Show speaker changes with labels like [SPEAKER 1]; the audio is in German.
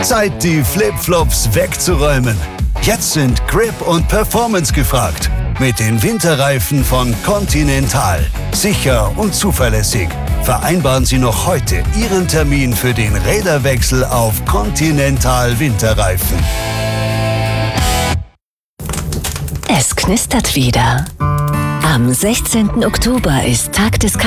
[SPEAKER 1] Zeit, die Flipflops wegzuräumen. Jetzt sind Grip und Performance gefragt. Mit den Winterreifen von Continental. Sicher und zuverlässig. Vereinbaren Sie noch heute Ihren Termin für den Räderwechsel auf Continental Winterreifen.
[SPEAKER 2] Es knistert wieder. Am 16. Oktober ist Tag des